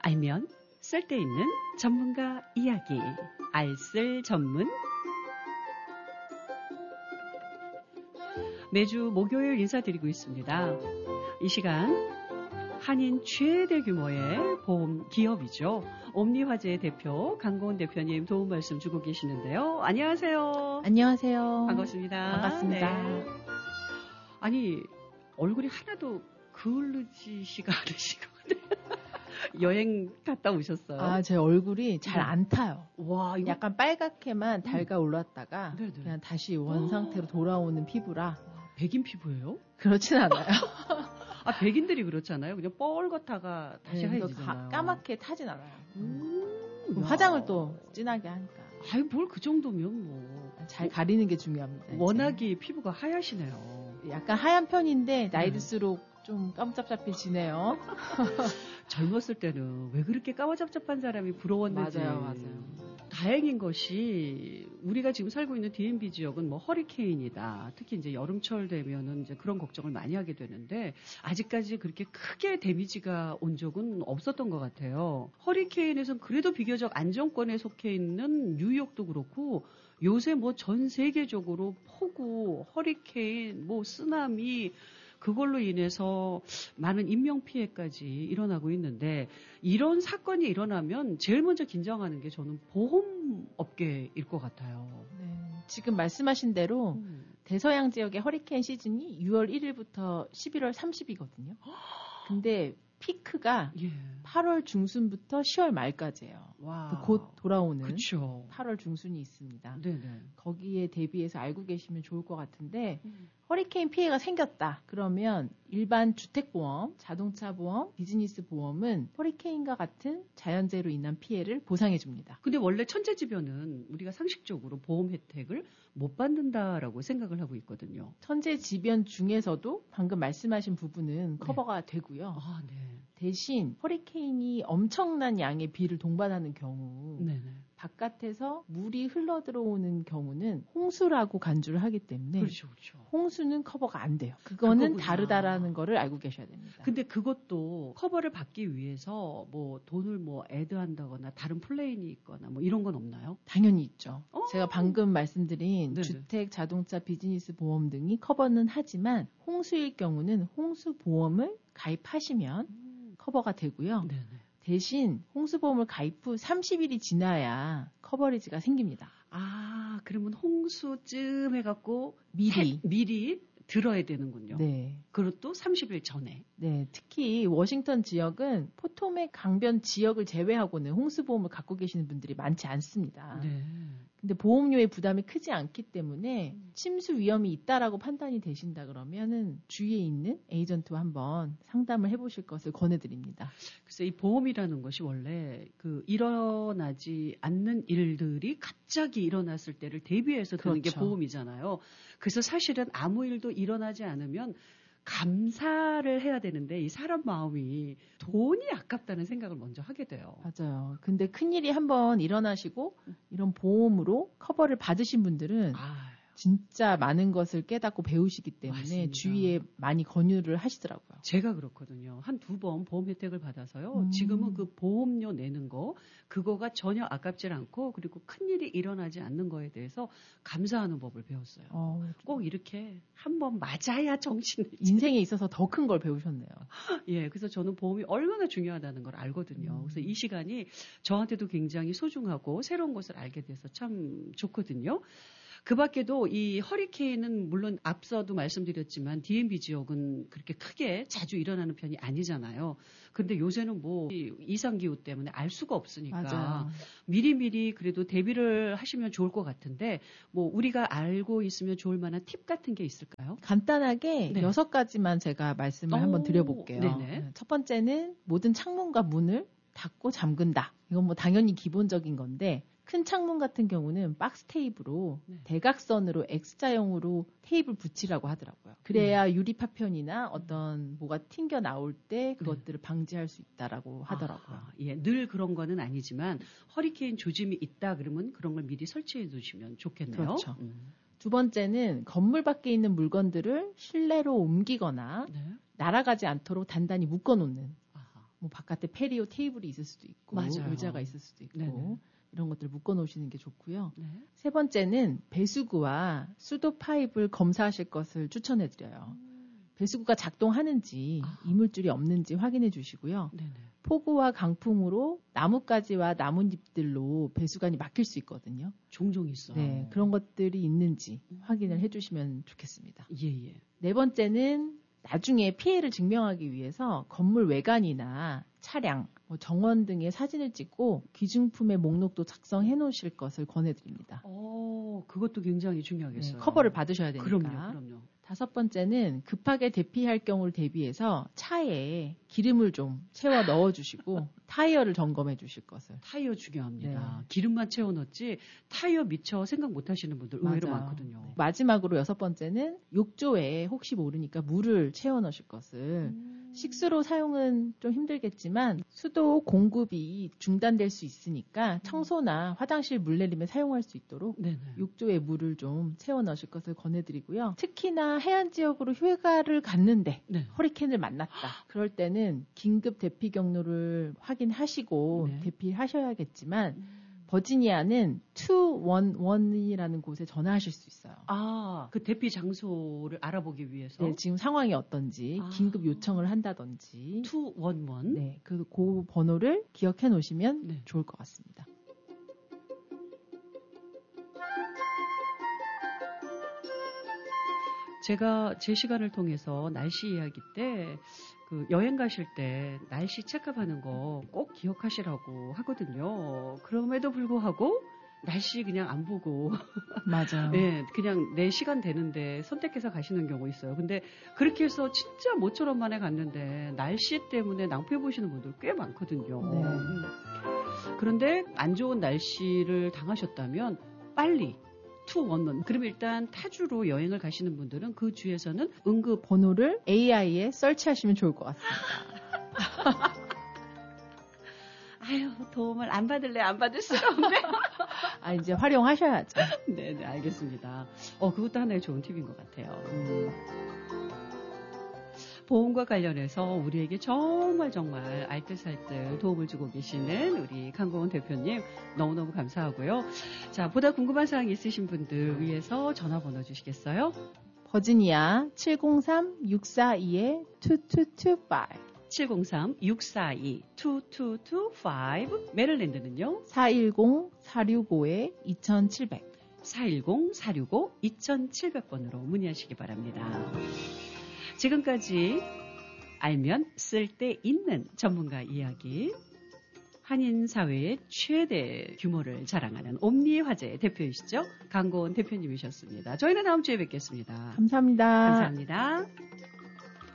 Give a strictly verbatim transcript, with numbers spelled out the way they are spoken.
알면 쓸데있는 전문가 이야기 알쓸 전문. 매주 목요일 인사드리고 있습니다. 이 시간 한인 최대 규모의 보험 기업이죠. 옴니화재의 대표 강고은 대표님 도움 말씀 주고 계시는데요. 안녕하세요. 안녕하세요. 반갑습니다. 반갑습니다. 네. 아니 얼굴이 하나도 그을르지시가 않으시거든요. 여행 갔다 오셨어요? 아, 제 얼굴이 잘 안 타요. 와, 이거 약간 빨갛게만 달가 올랐다가 네네. 그냥 다시 원 상태로 돌아오는 피부라. 백인 피부예요? 그렇진 않아요. 아, 백인들이 그렇잖아요. 그냥 뻘겋다가 다시 네, 하얘지잖아요. 까맣게 타진 않아요. 음, 화장을 또 진하게 하니까. 아유, 뭘 그 정도면 뭐. 잘 가리는 게 중요합니다. 이제. 워낙에 피부가 하얗시네요. 약간 하얀 편인데 나이 들수록 좀 깜짝잡히지네요. 젊었을 때는 왜 그렇게 까마잡잡한 사람이 부러웠는지. 맞아요, 맞아요. 다행인 것이 우리가 지금 살고 있는 디엠비 지역은 뭐 허리케인이다. 특히 이제 여름철 되면은 이제 그런 걱정을 많이 하게 되는데 아직까지 그렇게 크게 데미지가 온 적은 없었던 것 같아요. 허리케인에서는 그래도 비교적 안정권에 속해 있는 뉴욕도 그렇고 요새 뭐 전 세계적으로 폭우, 허리케인, 뭐 쓰나미 그걸로 인해서 많은 인명피해까지 일어나고 있는데 이런 사건이 일어나면 제일 먼저 긴장하는 게 저는 보험업계일 것 같아요. 네, 지금 말씀하신 대로 음. 대서양 지역의 허리케인 시즌이 유월 일일부터 십일월 삼십이거든요. 근데 피크가 예. 팔월 중순부터 시월 말까지예요. 와. 곧 돌아오는 그쵸. 팔월 중순이 있습니다. 네네. 거기에 대비해서 알고 계시면 좋을 것 같은데 음. 허리케인 피해가 생겼다. 그러면 일반 주택보험, 자동차보험, 비즈니스 보험은 허리케인과 같은 자연재해로 인한 피해를 보상해 줍니다. 근데 원래 천재지변은 우리가 상식적으로 보험 혜택을 못 받는다라고 생각을 하고 있거든요. 천재지변 중에서도 방금 말씀하신 부분은 커버가 네. 되고요. 아, 네. 대신 허리케인이 엄청난 양의 비를 동반하는 경우 네네. 바깥에서 물이 흘러 들어오는 경우는 홍수라고 간주를 하기 때문에 그렇죠, 그렇죠. 홍수는 커버가 안 돼요. 그거는 그거구나. 다르다라는 거를 알고 계셔야 됩니다. 근데 그것도 커버를 받기 위해서 뭐 돈을 뭐 애드한다거나 다른 플레인이 있거나 뭐 이런 건 없나요? 당연히 있죠. 어? 제가 방금 말씀드린 네네. 주택, 자동차, 비즈니스 보험 등이 커버는 하지만 홍수일 경우는 홍수 보험을 가입하시면 음. 커버가 되고요. 네네. 대신 홍수보험을 가입 후 삼십 일이 지나야 커버리지가 생깁니다. 아, 그러면 홍수쯤 해갖고 미리. 해, 미리 들어야 되는군요. 네. 그리고 또 삼십 일 전에. 네, 특히 워싱턴 지역은 포토맥 강변 지역을 제외하고는 홍수보험을 갖고 계시는 분들이 많지 않습니다. 네. 근데 보험료의 부담이 크지 않기 때문에 침수 위험이 있다라고 판단이 되신다 그러면은 주위에 있는 에이전트와 한번 상담을 해보실 것을 권해드립니다. 글쎄 이 보험이라는 것이 원래 그 일어나지 않는 일들이 갑자기 일어났을 때를 대비해서 드는 게 그렇죠. 보험이잖아요. 그래서 사실은 아무 일도 일어나지 않으면 감사를 해야 되는데 이 사람 마음이 돈이 아깝다는 생각을 먼저 하게 돼요. 맞아요. 근데 큰일이 한번 일어나시고 이런 보험으로 커버를 받으신 분들은 아, 진짜 많은 것을 깨닫고 배우시기 때문에 맞습니다. 주위에 많이 권유를 하시더라고요. 제가 그렇거든요. 한 두 번 보험 혜택을 받아서요. 음. 지금은 그 보험료 내는 거 그거가 전혀 아깝질 않고 그리고 큰일이 일어나지 않는 거에 대해서 감사하는 법을 배웠어요. 어, 꼭 이렇게 한번 맞아야 정신을 인생에 있어서 더 큰 걸 배우셨네요. 예, 그래서 저는 보험이 얼마나 중요하다는 걸 알거든요. 음. 그래서 이 시간이 저한테도 굉장히 소중하고 새로운 것을 알게 돼서 참 좋거든요. 그 밖에도 이 허리케인은 물론 앞서도 말씀드렸지만 디엠비 지역은 그렇게 크게 자주 일어나는 편이 아니잖아요. 근데 요새는 뭐 이상기후 때문에 알 수가 없으니까 맞아요. 미리미리 그래도 대비를 하시면 좋을 것 같은데 뭐 우리가 알고 있으면 좋을 만한 팁 같은 게 있을까요? 간단하게 네. 여섯 가지만 제가 말씀을 오, 한번 드려볼게요. 네네. 첫 번째는 모든 창문과 문을 닫고 잠근다. 이건 뭐 당연히 기본적인 건데 큰 창문 같은 경우는 박스 테이프로 네. 대각선으로 X자형으로 테이프를 붙이라고 하더라고요. 그래야 유리 파편이나 어떤 뭐가 튕겨 나올 때 그것들을 방지할 수 있다라고 하더라고요. 아, 예, 늘 그런 거는 아니지만 허리케인 조짐이 있다 그러면 그런 걸 미리 설치해 두시면 좋겠네요. 그렇죠. 음. 두 번째는 건물 밖에 있는 물건들을 실내로 옮기거나 네. 날아가지 않도록 단단히 묶어놓는 아하. 뭐 바깥에 페리오 테이블이 있을 수도 있고 맞아요. 의자가 있을 수도 있고 네네. 이런 것들을 묶어 놓으시는 게 좋고요. 네. 세 번째는 배수구와 수도 파입을 검사하실 것을 추천해 드려요. 배수구가 작동하는지 아. 이물질이 없는지 확인해 주시고요. 네네. 폭우와 강풍으로 나뭇가지와 나뭇잎들로 배수관이 막힐 수 있거든요. 종종 있어요. 네, 그런 것들이 있는지 확인을 해주시면 좋겠습니다. 예예. 네 번째는 나중에 피해를 증명하기 위해서 건물 외관이나 차량, 뭐 정원 등의 사진을 찍고 귀중품의 목록도 작성해 놓으실 것을 권해드립니다. 어, 그것도 굉장히 중요하겠어요. 네, 커버를 받으셔야 되니까. 그럼요, 그럼요. 다섯 번째는 급하게 대피할 경우를 대비해서 차에 기름을 좀 채워 넣어주시고 타이어를 점검해 주실 것을. 타이어 중요합니다. 네. 기름만 채워 넣지 타이어 미처 생각 못 하시는 분들 의외로 맞아요. 많거든요. 네. 마지막으로 여섯 번째는 욕조에 혹시 모르니까 물을 채워 넣으실 것을. 음. 식수로 사용은 좀 힘들겠지만 수도 공급이 중단될 수 있으니까 청소나 화장실 물내림에 사용할 수 있도록 네네. 욕조에 물을 좀 채워 넣으실 것을 권해드리고요. 특히나 해안 지역으로 휴가를 갔는데 네. 허리케인을 만났다. 그럴 때는 긴급 대피 경로를 확인하시고 네. 대피하셔야겠지만 음. 버지니아는 이백십일이라는 곳에 전화하실 수 있어요. 아, 그 대피 장소를 알아보기 위해서 네, 지금 상황이 어떤지 아. 긴급 요청을 한다든지 이백십일. 네, 그, 그 번호를 기억해 놓으시면 네. 좋을 것 같습니다. 제가 제 시간을 통해서 날씨 이야기 때 그 여행 가실 때 날씨 체크하는 거 꼭 기억하시라고 하거든요. 그럼에도 불구하고 날씨 그냥 안 보고 맞아요. 네, 그냥 내 시간 되는데 선택해서 가시는 경우 있어요. 근데 그렇게 해서 진짜 모처럼 만에 갔는데 날씨 때문에 낭패 보시는 분들 꽤 많거든요. 네. 음. 그런데 안 좋은 날씨를 당하셨다면 빨리 이백십일. 그럼 일단 타주로 여행을 가시는 분들은 그 주에서는 응급 번호를 에이아이에 설치하시면 좋을 것 같습니다. 아유, 도움을 안 받을래 안 받을 수가 없네. 아, 이제 활용하셔야죠. 네, 네, 알겠습니다. 어, 그것도 하나의 좋은 팁인 것 같아요. 음. 보험과 관련해서 우리에게 정말 정말 알뜰살뜰 도움을 주고 계시는 우리 강고은 대표님 너무너무 감사하고요. 자, 보다 궁금한 사항 있으신 분들 위해서 전화번호 주시겠어요? 버지니아 칠공삼 육사이 이이이오 칠공삼 육사이 이이이오 메릴랜드는요? 사일공 사육오 이칠공공 사일공 사육오 이칠공공 번으로 문의하시기 바랍니다. 지금까지 알면 쓸 데 있는 전문가 이야기, 한인 사회의 최대 규모를 자랑하는 옴니화재 대표이시죠? 강고은 대표님이셨습니다. 저희는 다음 주에 뵙겠습니다. 감사합니다. 감사합니다.